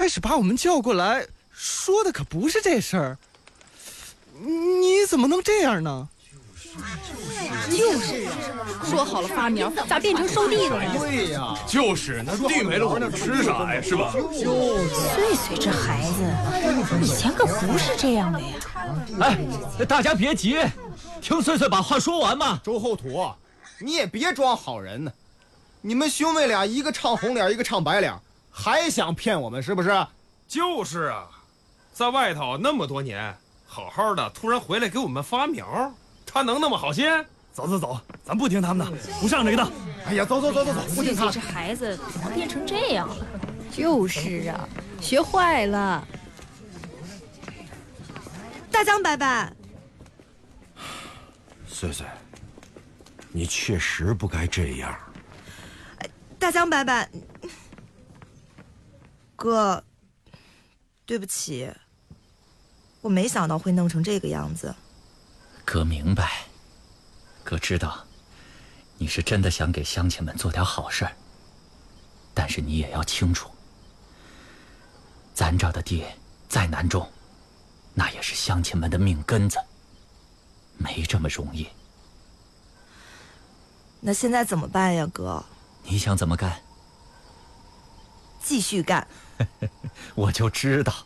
开始把我们叫过来，说的可不是这事儿。你怎么能这样呢？ 就是啊，说好了发苗，咋变成收地了呀？ 对呀， 就是那地没了，我们吃啥呀？是吧？ 岁岁这孩子，以前可不是这样的呀。 哎，大家别急，听岁岁把话说完嘛。 周后土，你也别装好人呢。你们兄妹俩一个唱红脸，一个唱白脸，还想骗我们是不是？ 就是啊，在外头那么多年，好好的，突然回来给我们发苗，他能那么好心？ 走，咱不听他们的，不上这个当。 哎呀，走，不听他。 这孩子怎么变成这样了？ 就是啊，学坏了。 大江伯伯， 岁岁，你确实不该这样。 大江伯伯，哥，对不起，我没想到会弄成这个样子。 哥明白，哥知道，你是真的想给乡亲们做点好事儿，但是你也要清楚，咱这儿的地再难种，那也是乡亲们的命根子，没这么容易。 那现在怎么办呀，哥？ 你想怎么干？ 继续干。 我就知道。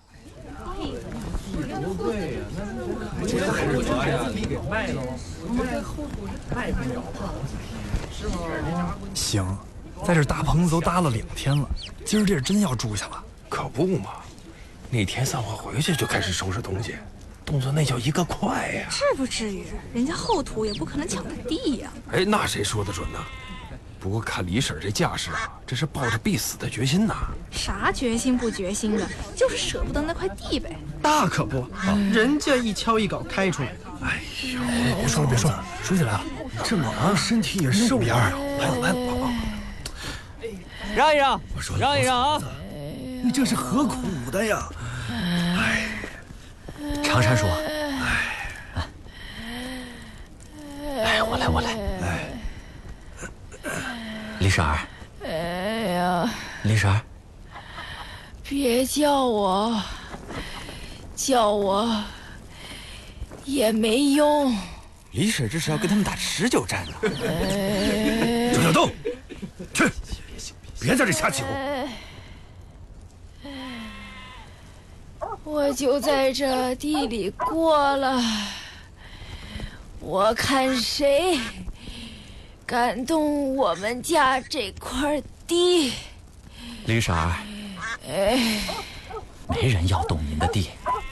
行，在这大棚子都搭了2天了，今儿这是真要住下了。 可不嘛，那天散伙回去就开始收拾东西，动作那叫一个快呀！ 至不至于，人家后土也不可能抢他地呀。 哎，那谁说的准呢？不过看李婶这架势啊，这是抱着必死的决心呐。 啥决心不决心的，就是舍不得那块地呗。 大可不，人家一锹一镐开出来的。 哎呦，别说了，说起来了， 这么忙，身体也受不了。 来， 让一让，让一让啊！ 你这是何苦的呀？ 常山叔，我来。李婶儿， 哎呀， 李婶儿， 别叫我也没用。 李婶这是要跟他们打持久战呢。 周小东，去，别在这瞎起哄。 我就在这地里过了，我看谁敢动我们家这块地。 李婶儿，没人要动您的地。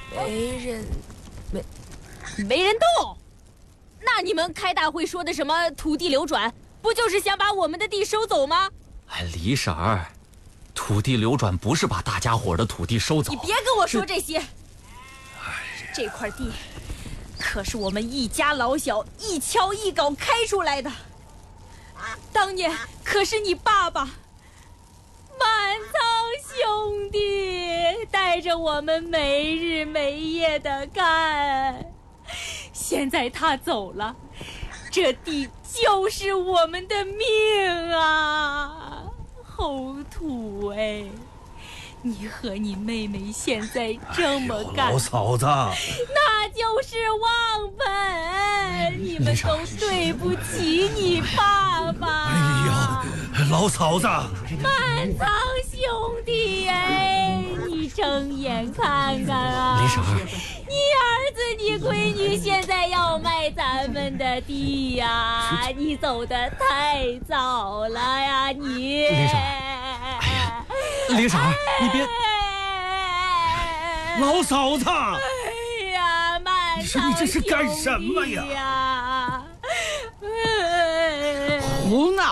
没人动。那你们开大会说的什么土地流转，不就是想把我们的地收走吗？ 哎，李婶儿，土地流转不是把大家伙的土地收走。 你别跟我说这些。这块地可是我们一家老小一锹一镐开出来的，当年可是你爸爸满仓兄弟带着我们没日没夜的干。现在他走了，这地就是我们的命啊！后土哎，你和你妹妹现在这么干， 老嫂子， 那就是忘本，你们都对不起你爸爸。 哎呀，老嫂子， 满仓兄弟哎，你睁眼看看啊！ 李婶儿， 你儿子你闺女现在要卖咱们的地呀，你走得太早了呀你。 李婶儿，哎呀，李婶儿，你别。 老嫂子， 哎呀，满仓你这是干什么呀？ 胡闹！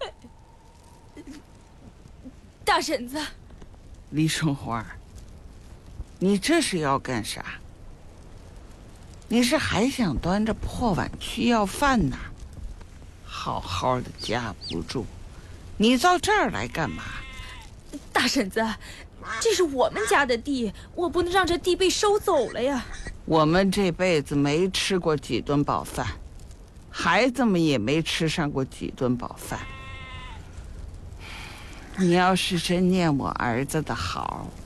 大婶子， 李春花，你这是要干啥？你是还想端着破碗去要饭呐？好好的家不住，你到这儿来干嘛？ 大婶子，这是我们家的地，我不能让这地被收走了呀。 我们这辈子没吃过几顿饱饭，孩子们也没吃上过几顿饱饭。你要是真念我儿子的好，